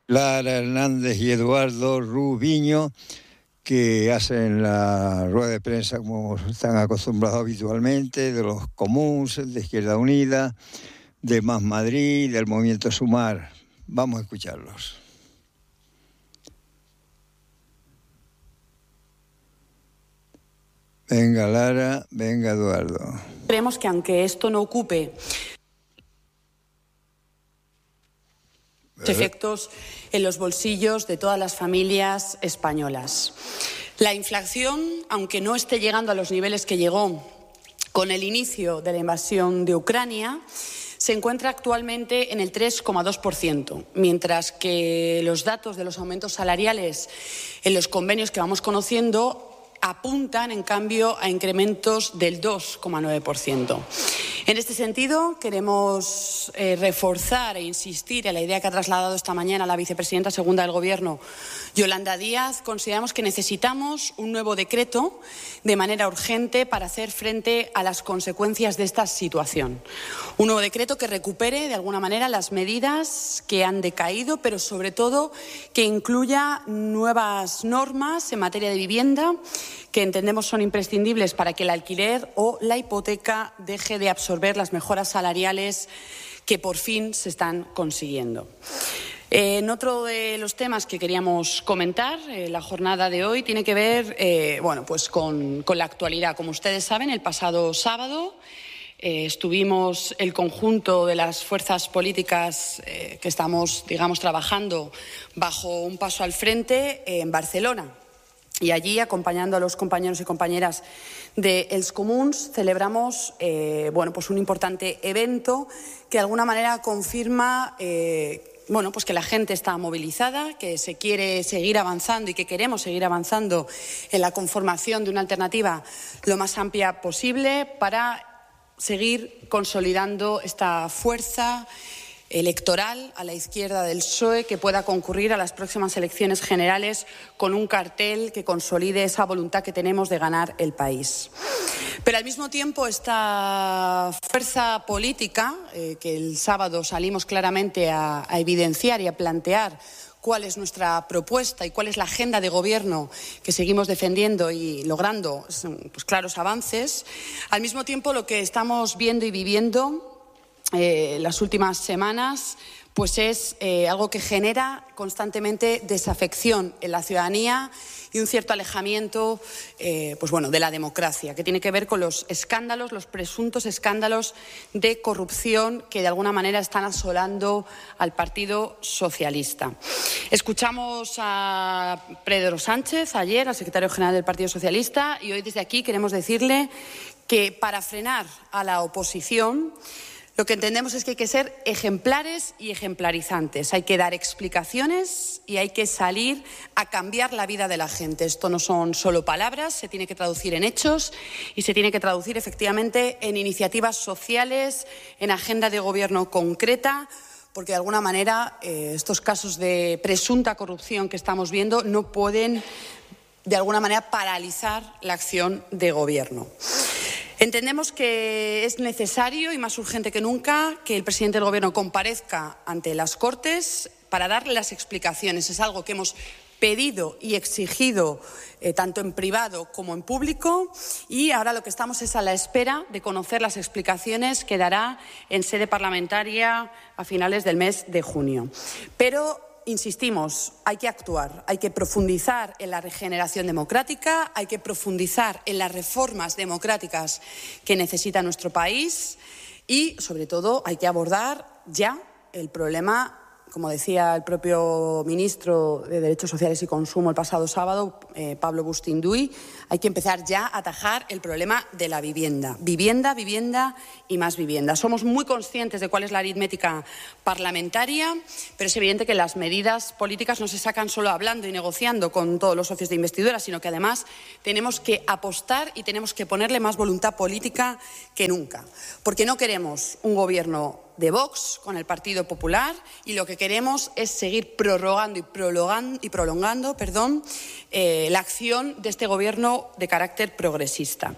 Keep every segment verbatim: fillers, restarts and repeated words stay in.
Lara Hernández y Eduardo Rubiño, que hacen la rueda de prensa como están acostumbrados habitualmente, de los comuns, de Izquierda Unida, de Más Madrid, del Movimiento Sumar. Vamos a escucharlos. Venga Lara, venga Eduardo. Creemos que aunque esto no ocupe efectos en los bolsillos de todas las familias españolas. La inflación, aunque no esté llegando a los niveles que llegó con el inicio de la invasión de Ucrania, se encuentra actualmente en el tres coma dos por ciento, mientras que los datos de los aumentos salariales en los convenios que vamos conociendo apuntan, en cambio, a incrementos del dos coma nueve por ciento. En este sentido, queremos eh, reforzar e insistir en la idea que ha trasladado esta mañana la vicepresidenta segunda del Gobierno, Yolanda Díaz. Consideramos que necesitamos un nuevo decreto de manera urgente para hacer frente a las consecuencias de esta situación. Un nuevo decreto que recupere, de alguna manera, las medidas que han decaído, pero sobre todo que incluya nuevas normas en materia de vivienda que entendemos son imprescindibles para que el alquiler o la hipoteca deje de absorber las mejoras salariales que por fin se están consiguiendo. Eh, en otro de los temas que queríamos comentar, eh, la jornada de hoy tiene que ver eh, bueno, pues con, con la actualidad. Como ustedes saben, el pasado sábado eh, estuvimos el conjunto de las fuerzas políticas eh, que estamos, digamos, trabajando bajo un paso al frente eh, en Barcelona. Y allí, acompañando a los compañeros y compañeras de Els Comuns, celebramos eh, bueno, pues un importante evento que de alguna manera confirma eh, bueno, pues que la gente está movilizada, que se quiere seguir avanzando y que queremos seguir avanzando en la conformación de una alternativa lo más amplia posible para seguir consolidando esta fuerza electoral a la izquierda del P S O E que pueda concurrir a las próximas elecciones generales con un cartel que consolide esa voluntad que tenemos de ganar el país. Pero al mismo tiempo esta fuerza política, eh, que el sábado salimos claramente a, a evidenciar y a plantear cuál es nuestra propuesta y cuál es la agenda de gobierno que seguimos defendiendo y logrando pues, claros avances, al mismo tiempo lo que estamos viendo y viviendo Eh, las últimas semanas pues es eh, algo que genera constantemente desafección en la ciudadanía y un cierto alejamiento eh, pues bueno, de la democracia, que tiene que ver con los escándalos, los presuntos escándalos de corrupción que de alguna manera están asolando al Partido Socialista. Escuchamos a Pedro Sánchez ayer, al secretario general del Partido Socialista, y hoy desde aquí queremos decirle que para frenar a la oposición lo que entendemos es que hay que ser ejemplares y ejemplarizantes. Hay que dar explicaciones y hay que salir a cambiar la vida de la gente. Esto no son solo palabras, se tiene que traducir en hechos y se tiene que traducir efectivamente en iniciativas sociales, en agenda de gobierno concreta, porque de alguna manera eh, estos casos de presunta corrupción que estamos viendo no pueden de alguna manera paralizar la acción de gobierno. Entendemos que es necesario y más urgente que nunca que el presidente del Gobierno comparezca ante las Cortes para dar las explicaciones. Es algo que hemos pedido y exigido eh, tanto en privado como en público, y ahora lo que estamos es a la espera de conocer las explicaciones que dará en sede parlamentaria a finales del mes de junio. Pero insistimos, hay que actuar, hay que profundizar en la regeneración democrática, hay que profundizar en las reformas democráticas que necesita nuestro país y, sobre todo, hay que abordar ya el problema, como decía el propio ministro de Derechos Sociales y Consumo el pasado sábado, eh, Pablo Bustinduy, hay que empezar ya a atajar el problema de la vivienda. Vivienda, vivienda y más vivienda. Somos muy conscientes de cuál es la aritmética parlamentaria, pero es evidente que las medidas políticas no se sacan solo hablando y negociando con todos los socios de investidura, sino que además tenemos que apostar y tenemos que ponerle más voluntad política que nunca. Porque no queremos un gobierno de Vox con el Partido Popular y lo que queremos es seguir prorrogando y prolongando, y prolongando perdón, eh, la acción de este gobierno de carácter progresista.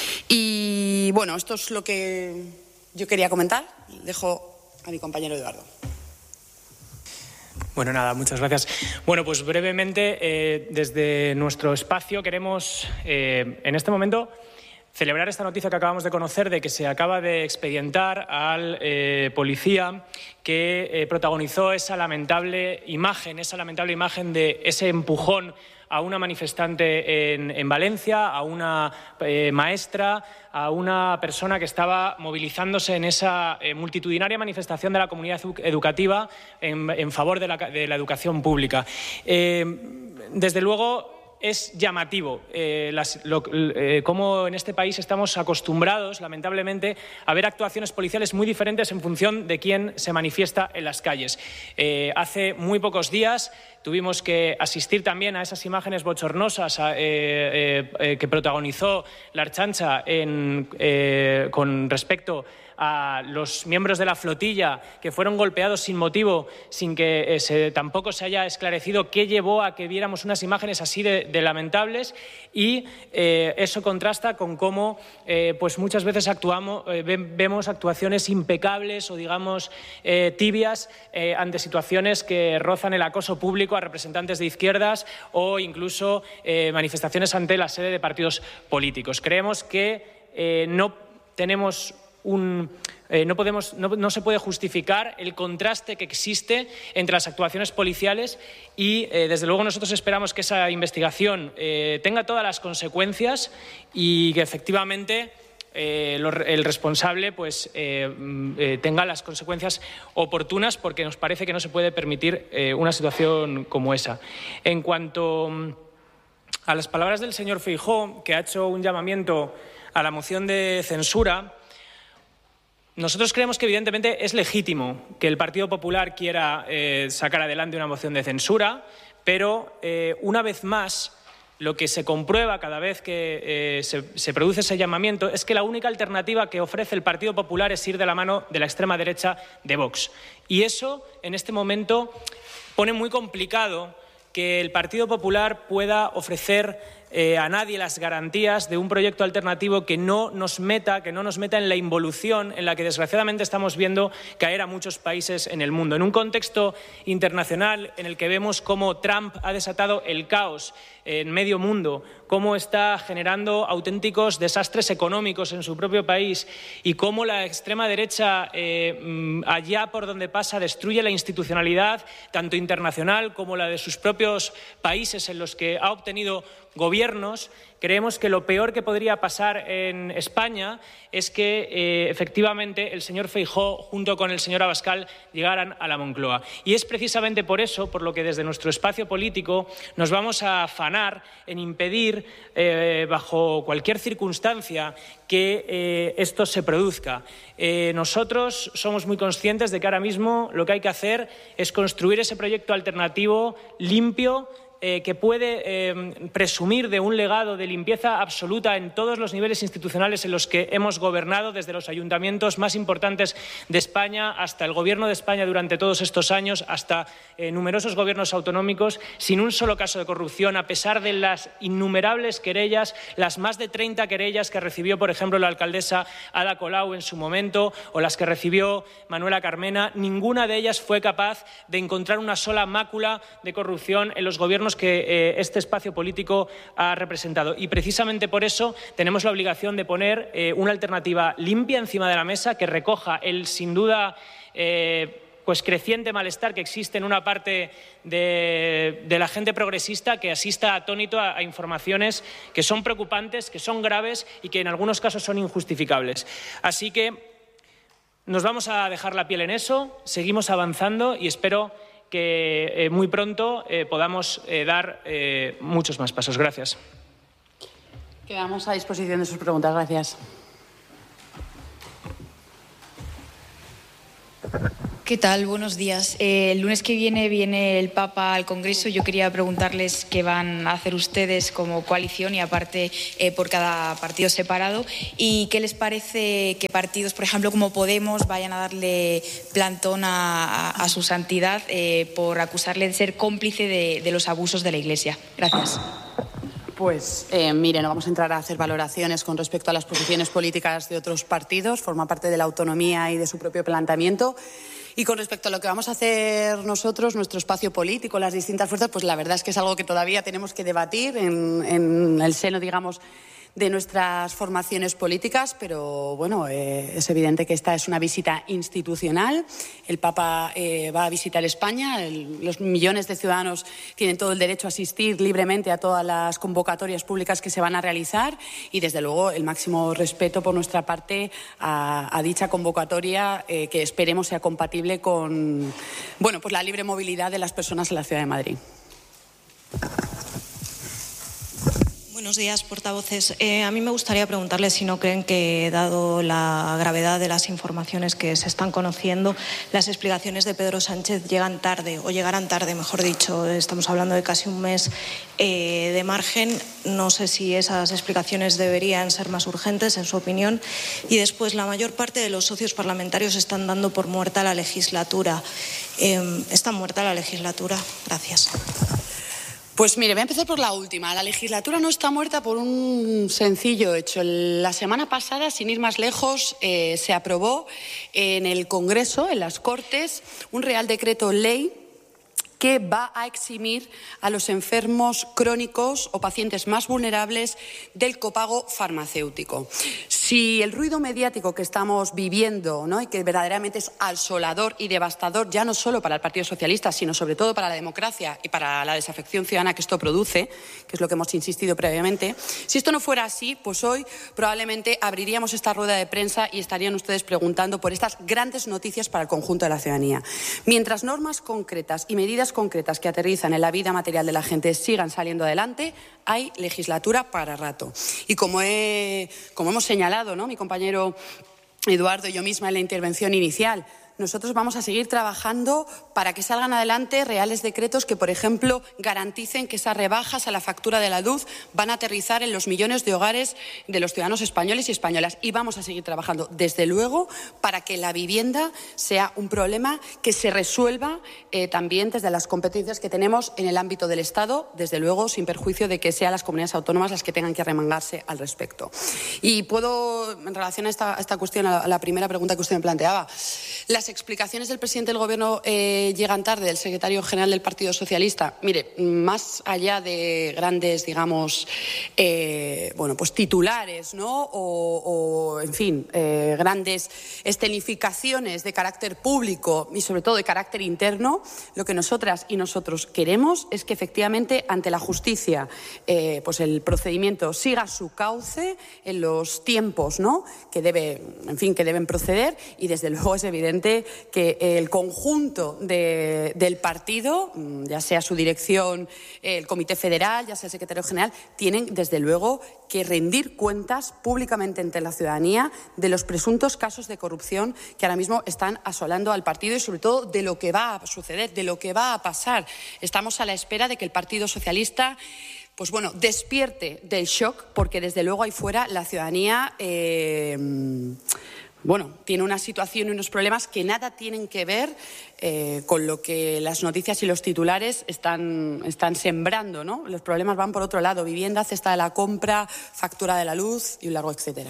Y bueno, esto es lo que yo quería comentar. Dejo a mi compañero Eduardo. Bueno, nada, muchas gracias. Bueno, pues brevemente, eh, desde nuestro espacio queremos, eh, en este momento, celebrar esta noticia que acabamos de conocer de que se acaba de expedientar al eh, policía que eh, protagonizó esa lamentable imagen, esa lamentable imagen de ese empujón a una manifestante en, en Valencia, a una eh, maestra, a una persona que estaba movilizándose en esa eh, multitudinaria manifestación de la comunidad educativa en, en favor de la, de la educación pública. Eh, desde luego, es llamativo eh, las, lo, eh, cómo en este país estamos acostumbrados, lamentablemente, a ver actuaciones policiales muy diferentes en función de quién se manifiesta en las calles. Eh, hace muy pocos días tuvimos que asistir también a esas imágenes bochornosas a, eh, eh, eh, que protagonizó la Ertzaintza en, eh, con respecto a los miembros de la flotilla que fueron golpeados sin motivo, sin que eh, se, tampoco se haya esclarecido qué llevó a que viéramos unas imágenes así de, de lamentables, y eh, eso contrasta con cómo eh, pues muchas veces actuamos, eh, ve, vemos actuaciones impecables o digamos eh, tibias eh, ante situaciones que rozan el acoso público a representantes de izquierdas o incluso eh, manifestaciones ante la sede de partidos políticos. Creemos que eh, no tenemos Un, eh, no, podemos, no, no se puede justificar el contraste que existe entre las actuaciones policiales y, eh, desde luego, nosotros esperamos que esa investigación eh, tenga todas las consecuencias y que, efectivamente, eh, lo, el responsable pues, eh, eh, tenga las consecuencias oportunas, porque nos parece que no se puede permitir eh, una situación como esa. En cuanto a las palabras del señor Feijóo, que ha hecho un llamamiento a la moción de censura, nosotros creemos que, evidentemente, es legítimo que el Partido Popular quiera eh, sacar adelante una moción de censura, pero, eh, una vez más, lo que se comprueba cada vez que eh, se, se produce ese llamamiento es que la única alternativa que ofrece el Partido Popular es ir de la mano de la extrema derecha de Vox. Y eso, en este momento, pone muy complicado que el Partido Popular pueda ofrecer Eh, a nadie las garantías de un proyecto alternativo que no nos meta, que no nos meta en la involución en la que desgraciadamente estamos viendo caer a muchos países en el mundo. En un contexto internacional en el que vemos cómo Trump ha desatado el caos en medio mundo, cómo está generando auténticos desastres económicos en su propio país y cómo la extrema derecha, eh, allá por donde pasa, destruye la institucionalidad tanto internacional como la de sus propios países en los que ha obtenido gobiernos, creemos que lo peor que podría pasar en España es que, eh, efectivamente, el señor Feijóo, junto con el señor Abascal, llegaran a la Moncloa. Y es precisamente por eso, por lo que desde nuestro espacio político nos vamos a afanar en impedir, eh, bajo cualquier circunstancia, que eh, esto se produzca. Eh, nosotros somos muy conscientes de que ahora mismo lo que hay que hacer es construir ese proyecto alternativo limpio, Eh, que puede eh, presumir de un legado de limpieza absoluta en todos los niveles institucionales en los que hemos gobernado, desde los ayuntamientos más importantes de España hasta el Gobierno de España durante todos estos años, hasta eh, numerosos gobiernos autonómicos, sin un solo caso de corrupción, a pesar de las innumerables querellas, las más de treinta querellas que recibió, por ejemplo, la alcaldesa Ada Colau en su momento, o las que recibió Manuela Carmena. Ninguna de ellas fue capaz de encontrar una sola mácula de corrupción en los gobiernos que eh, este espacio político ha representado. Y precisamente por eso tenemos la obligación de poner eh, una alternativa limpia encima de la mesa que recoja el, sin duda, eh, pues creciente malestar que existe en una parte de, de la gente progresista, que asista atónito a, a informaciones que son preocupantes, que son graves y que en algunos casos son injustificables. Así que nos vamos a dejar la piel en eso, seguimos avanzando y espero que eh, muy pronto eh, podamos eh, dar eh, muchos más pasos. Gracias. Quedamos a disposición de sus preguntas. Gracias. ¿Qué tal? Buenos días. Eh, el lunes que viene viene el Papa al Congreso. Yo quería preguntarles qué van a hacer ustedes como coalición y aparte eh, por cada partido separado, y qué les parece que partidos, por ejemplo, como Podemos, vayan a darle plantón a, a, a su santidad eh, por acusarle de ser cómplice de, de los abusos de la Iglesia. Gracias. Pues, eh, mire, no vamos a entrar a hacer valoraciones con respecto a las posiciones políticas de otros partidos. Forma parte de la autonomía y de su propio planteamiento. Y con respecto a lo que vamos a hacer nosotros, nuestro espacio político, las distintas fuerzas, pues la verdad es que es algo que todavía tenemos que debatir en, en el seno, digamos, de nuestras formaciones políticas, pero bueno, eh, es evidente que esta es una visita institucional. El Papa eh, va a visitar España. El, los millones de ciudadanos tienen todo el derecho a asistir libremente a todas las convocatorias públicas que se van a realizar y, desde luego, el máximo respeto por nuestra parte a, a dicha convocatoria, eh, que esperemos sea compatible con, bueno, pues la libre movilidad de las personas en la ciudad de Madrid. Buenos días, portavoces. Eh, a mí me gustaría preguntarles si no creen que, dado la gravedad de las informaciones que se están conociendo, las explicaciones de Pedro Sánchez llegan tarde, o llegarán tarde, mejor dicho. Estamos hablando de casi un mes eh, de margen. No sé si esas explicaciones deberían ser más urgentes, en su opinión. Y después, la mayor parte de los socios parlamentarios están dando por muerta la legislatura. Eh, ¿Está muerta la legislatura? Gracias. Pues mire, voy a empezar por la última. La legislatura no está muerta por un sencillo hecho. La semana pasada, sin ir más lejos, eh, se aprobó en el Congreso, en las Cortes, un Real Decreto Ley que va a eximir a los enfermos crónicos o pacientes más vulnerables del copago farmacéutico. Si el ruido mediático que estamos viviendo, ¿no?, y que verdaderamente es asolador y devastador, ya no solo para el Partido Socialista, sino sobre todo para la democracia y para la desafección ciudadana que esto produce, que es lo que hemos insistido previamente, si esto no fuera así, pues hoy probablemente abriríamos esta rueda de prensa y estarían ustedes preguntando por estas grandes noticias para el conjunto de la ciudadanía. Mientras normas concretas y medidas concretas que aterrizan en la vida material de la gente sigan saliendo adelante, hay legislatura para rato. Y como, he, como hemos señalado, ¿no?, mi compañero Eduardo y yo misma en la intervención inicial, nosotros vamos a seguir trabajando para que salgan adelante reales decretos que, por ejemplo, garanticen que esas rebajas a la factura de la luz van a aterrizar en los millones de hogares de los ciudadanos españoles y españolas. Y vamos a seguir trabajando, desde luego, para que la vivienda sea un problema que se resuelva eh, también desde las competencias que tenemos en el ámbito del Estado, desde luego, sin perjuicio de que sean las comunidades autónomas las que tengan que arremangarse al respecto. Y puedo, en relación a esta, a esta cuestión, a la primera pregunta que usted me planteaba, las explicaciones del presidente del Gobierno eh, llegan tarde, del secretario general del Partido Socialista. Mire, más allá de grandes, digamos, eh, bueno, pues titulares, ¿no?, o, o en fin, eh, grandes escenificaciones de carácter público y sobre todo de carácter interno, lo que nosotras y nosotros queremos es que efectivamente ante la justicia eh, pues el procedimiento siga su cauce en los tiempos, ¿no?, que debe, en fin, que deben proceder, y desde luego es evidente que el conjunto de, del partido, ya sea su dirección, el Comité Federal, ya sea el secretario general, tienen desde luego que rendir cuentas públicamente ante la ciudadanía de los presuntos casos de corrupción que ahora mismo están asolando al partido y sobre todo de lo que va a suceder, de lo que va a pasar. Estamos a la espera de que el Partido Socialista, pues bueno, despierte del shock, porque desde luego ahí fuera la ciudadanía Eh, Bueno, tiene una situación y unos problemas que nada tienen que ver eh, con lo que las noticias y los titulares están, están sembrando, ¿no? Los problemas van por otro lado: vivienda, cesta de la compra, factura de la luz y un largo etcétera.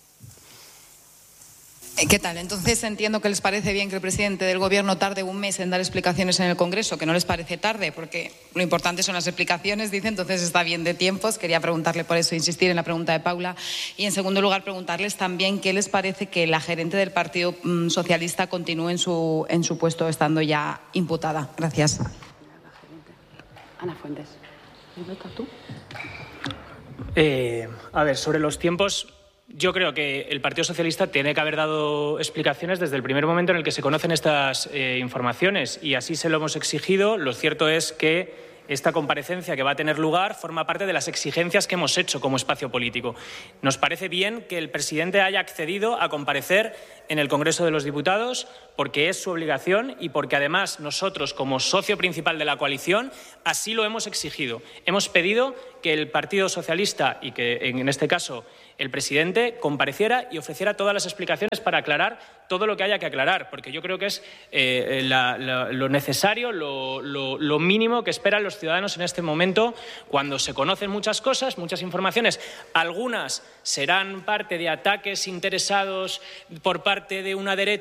¿Qué tal? Entonces entiendo que les parece bien que el presidente del Gobierno tarde un mes en dar explicaciones en el Congreso, que no les parece tarde, porque lo importante son las explicaciones, dice, entonces está bien de tiempos. Quería preguntarle por eso, insistir en la pregunta de Paula. Y en segundo lugar, preguntarles también qué les parece que la gerente del Partido Socialista continúe en su, en su puesto estando ya imputada. Gracias. Ana Fuentes. ¿Dónde estás tú? Eh, a ver, sobre los tiempos, yo creo que el Partido Socialista tiene que haber dado explicaciones desde el primer momento en el que se conocen estas eh, informaciones, y así se lo hemos exigido. Lo cierto es que esta comparecencia que va a tener lugar forma parte de las exigencias que hemos hecho como espacio político. Nos parece bien que el presidente haya accedido a comparecer en el Congreso de los Diputados, porque es su obligación y porque además nosotros, como socio principal de la coalición, así lo hemos exigido. Hemos pedido que el Partido Socialista y que, en este caso, el presidente compareciera y ofreciera todas las explicaciones para aclarar todo lo que haya que aclarar, porque yo creo que es eh, la, la, lo necesario, lo, lo, lo mínimo que esperan los ciudadanos en este momento, cuando se conocen muchas cosas, muchas informaciones. Algunas serán parte de ataques interesados por parte de una derecha